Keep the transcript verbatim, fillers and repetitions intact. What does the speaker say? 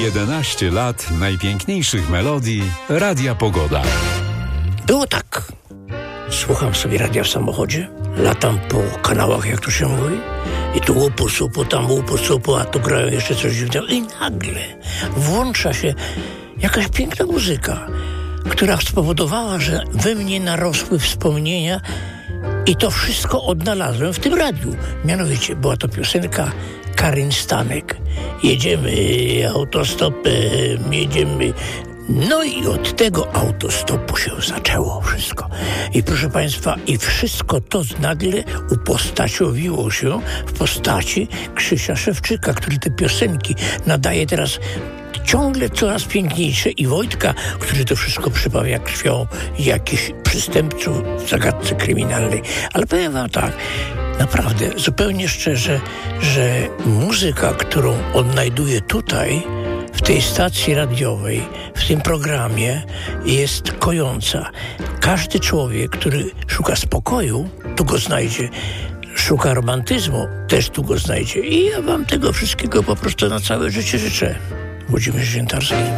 jedenaście lat najpiękniejszych melodii Radia Pogoda. Było tak. Słucham sobie radia w samochodzie, latam po kanałach, jak to się mówi, i tu łupu supu, tam łupu supu, a tu grają jeszcze coś dziwnego. I nagle włącza się jakaś piękna muzyka, która spowodowała, że we mnie narosły wspomnienia i to wszystko odnalazłem w tym radiu. Mianowicie była to piosenka Karin Stanek. Jedziemy autostopem, jedziemy. No i od tego autostopu się zaczęło wszystko. I proszę Państwa, i wszystko to nagle upostaciowiło się w postaci Krzysia Szewczyka, który te piosenki nadaje teraz ciągle coraz piękniejsze, i Wojtka, który to wszystko przypawia krwią jakichś przestępców w zagadce kryminalnej. Ale powiem wam tak, naprawdę, zupełnie szczerze, że muzyka, którą odnajduję tutaj, w tej stacji radiowej, w tym programie, jest kojąca. Każdy człowiek, który szuka spokoju, tu go znajdzie. Szuka romantyzmu, też tu go znajdzie. I ja wam tego wszystkiego po prostu na całe życie życzę. Włodzimierz Ziętarski.